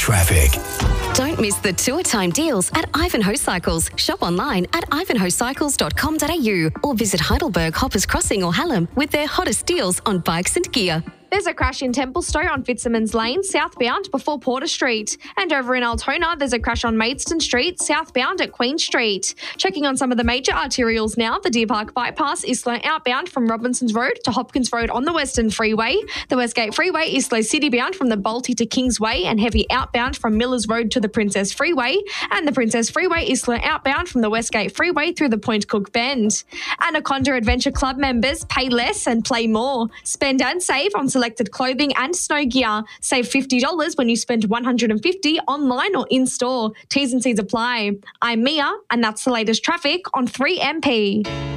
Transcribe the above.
Traffic. Don't miss the tour time deals at Ivanhoe Cycles. Shop online at ivanhoecycles.com.au or visit Heidelberg, Hoppers Crossing or Hallam with their hottest deals on bikes and gear. There's a crash in Templestowe on Fitzsimmons Lane, southbound before Porter Street. And over in Altona, there's a crash on Maidstone Street, southbound at Queen Street. Checking on some of the major arterials now, the Deer Park Bypass is slow outbound from Robinsons Road to Hopkins Road on the Western Freeway. The Westgate Freeway is slow citybound from the Balti to Kingsway and heavy outbound from Millers Road to the Princess Freeway. And the Princess Freeway is slow outbound from the Westgate Freeway through the Point Cook Bend. Anaconda Adventure Club members pay less and play more. Spend and save on selected clothing and snow gear. Save $50 when you spend $150 online or in-store. T's and C's apply. I'm Mia, and that's the latest traffic on 3MP.